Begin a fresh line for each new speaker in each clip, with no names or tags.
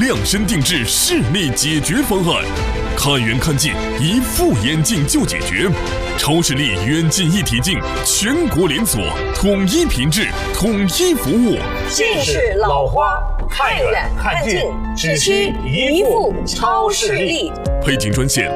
量身定制视力解决方案，看远看近，一副眼镜就解决。超视力远近一体镜，全国连锁，统一品质，统一服务。
近视老花，看远看近，只需一副超视力。
配镜专线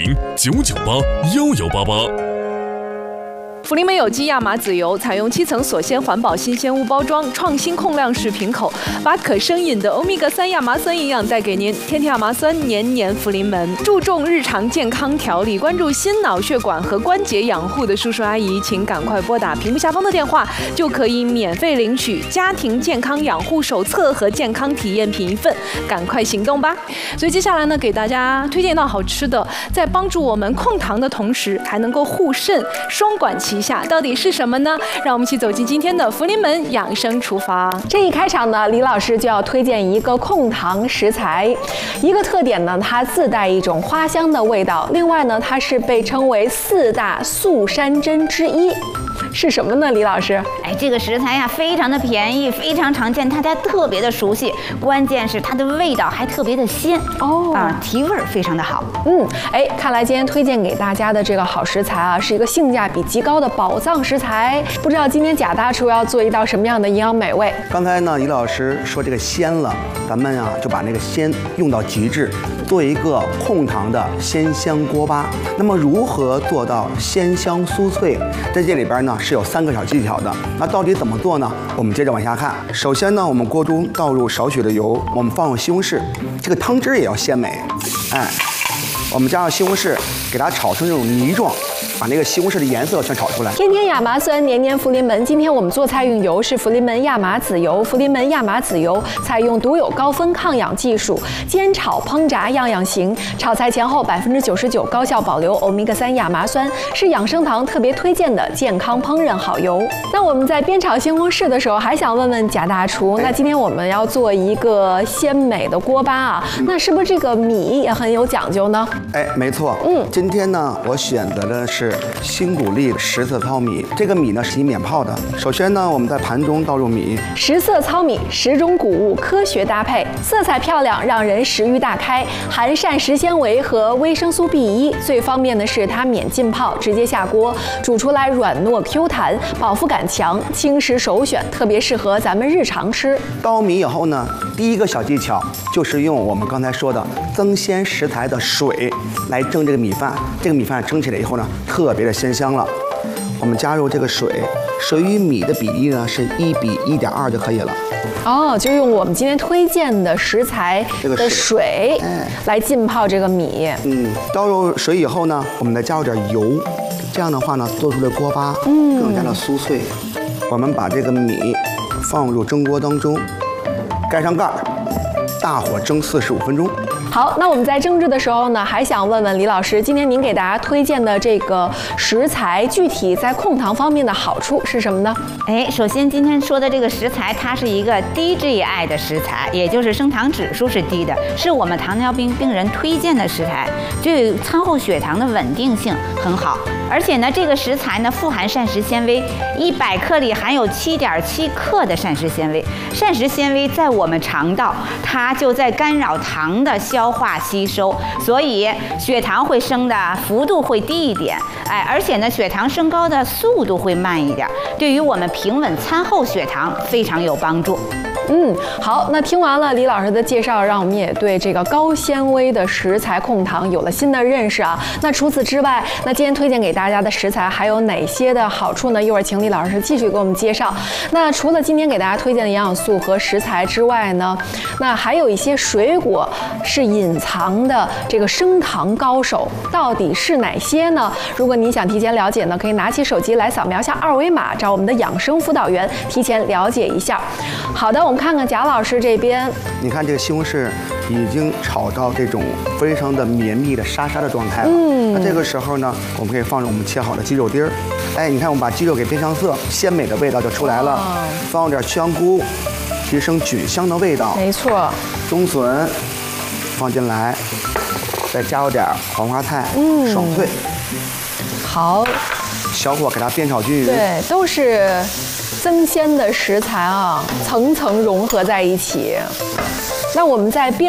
400-998-1188。
福临门有机亚麻籽油采用7层锁鲜环保新鲜物包装，创新控量式瓶口，把可生饮的欧米伽3亚麻酸营养带给您。天天亚麻酸，年年福临门。注重日常健康调理，关注心脑血管和关节养护的叔叔阿姨，请赶快拨打屏幕下方的电话，就可以免费领取家庭健康养护手册和健康体验品1份，赶快行动吧！所以接下来呢，给大家推荐一道好吃的，在帮助我们控糖的同时，还能够护肾，双管齐下，到底是什么呢？让我们一起走进今天的福临门养生厨房。
这一开场呢，李老师就要推荐一个控糖食材，一个特点呢，它自带一种花香的味道，另外呢，它是被称为4大素山珍之一。是什么呢，李老师？
这个食材呀，非常的便宜，非常常见，大家特别的熟悉，关键是它的味道还特别的鲜提味儿非常的好。
看来今天推荐给大家的这个好食材啊，是一个性价比极高的宝藏食材。不知道今天贾大厨要做一道什么样的营养美味？
刚才呢，李老师说这个鲜了，咱们啊就把那个鲜用到极致，做一个控糖的鲜香锅巴。那么如何做到鲜香酥脆？在这里边呢是有3个小技巧的。那到底怎么做呢？我们接着往下看。首先呢，我们锅中倒入少许的油，我们放入西红柿，这个汤汁也要鲜美。我们加上西红柿，给它炒成这种泥状，把那个西红柿的颜色全炒出来。
天天亚麻酸，年年福临门。今天我们做菜用油是福临门亚麻籽油。福临门亚麻籽油采用独有高分抗氧技术，煎炒烹炸样样行。炒菜前后99%高效保留欧米伽3亚麻酸，是养生堂特别推荐的健康烹饪好油。那我们在煸炒西红柿的时候，还想问问贾大厨，那今天我们要做一个鲜美的锅巴啊，那是不是这个米也很有讲究呢？
没错。今天呢，我选择的是新谷粒10色糙米，这个米呢是以免泡的。首先呢，我们在盘中倒入米
，10色糙米，10种谷物科学搭配，色彩漂亮，让人食欲大开，含膳食纤维和维生素 B1。最方便的是它免浸泡，直接下锅煮出来，软糯 Q 弹，饱腹感强，轻食首选，特别适合咱们日常吃。
倒米以后呢，第一个小技巧就是用我们刚才说的增鲜食材的水来蒸这个米饭。这个米饭蒸起来以后呢，特别的鲜香了。我们加入这个水与米的比例呢是1比1.2就可以了。
就用我们今天推荐的食材的水来浸泡这个米。
倒入水以后呢，我们再加入点油，这样的话呢，做出的锅巴更加的酥脆。我们把这个米放入蒸锅当中，盖上盖儿，大火蒸45分钟。
好，那我们在蒸制的时候呢，还想问问李老师，今天您给大家推荐的这个食材，具体在控糖方面的好处是什么呢？
首先今天说的这个食材，它是一个低 GI 的食材，也就是升糖指数是低的，是我们糖尿病病人推荐的食材，对餐后血糖的稳定性很好。而且呢，这个食材呢富含膳食纤维，100克里含有7.7克的膳食纤维。膳食纤维在我们肠道，它就在干扰糖的消化吸收，所以血糖会升的幅度会低一点，而且呢，血糖升高的速度会慢一点，对于我们平稳餐后血糖非常有帮助。
好，那听完了李老师的介绍，让我们也对这个高纤维的食材控糖有了新的认识啊。那除此之外，那今天推荐给大家的食材还有哪些的好处呢？一会儿请李老师继续给我们介绍。那除了今天给大家推荐的营养素和食材之外呢，那还有一些水果是隐藏的这个升糖高手，到底是哪些呢？如果您想提前了解呢，可以拿起手机来扫描一下2维码，找我们的养生辅导员提前了解一下。好的，我们看看贾老师这边，
你看这个西红柿已经炒到这种非常的绵密的沙沙的状态了。那这个时候呢，我们可以放入我们切好的鸡肉丁儿。你看我们把鸡肉给煸上色，鲜美的味道就出来了。放入点香菇，提升菌香的味道。
没错。
中笋放进来，再加入点黄花菜，爽脆。
好，
小火给它煸炒均匀。
对，都是增鲜的食材啊，层层融合在一起。那我们在煸